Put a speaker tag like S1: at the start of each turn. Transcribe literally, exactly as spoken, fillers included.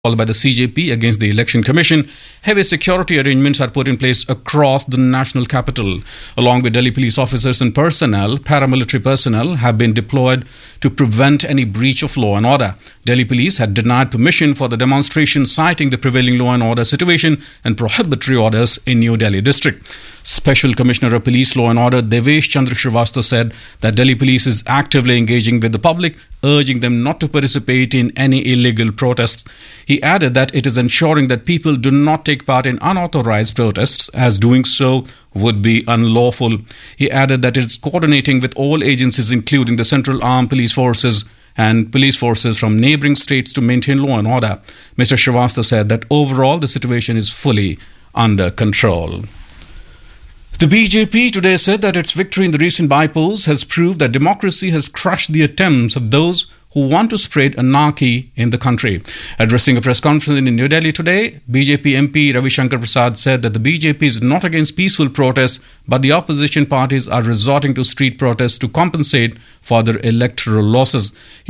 S1: by the C J P against the Election Commission. Heavy security arrangements are put in place across the national capital. Along with Delhi police officers and personnel, paramilitary personnel have been deployed to prevent any breach of law and order. Delhi police had denied permission for the demonstration, citing the prevailing law and order situation and prohibitory orders in New Delhi district. Special Commissioner of Police Law and Order Devesh Chandra Srivastava said that Delhi police is actively engaging with the public, urging them not to participate in any illegal protests. He added that it is ensuring that people do not take part in unauthorized protests, as doing so would be unlawful. He added that it is coordinating with all agencies, including the Central Armed Police Forces and police forces from neighbouring states, to maintain law and order. Mister Srivastava said that overall the situation is fully under control. The B J P today said that its victory in the recent by-polls has proved that democracy has crushed the attempts of those who want to spread anarchy in the country. Addressing a press conference in New Delhi today, B J P M P Ravi Shankar Prasad said that the B J P is not against peaceful protests, but the opposition parties are resorting to street protests to compensate for their electoral losses.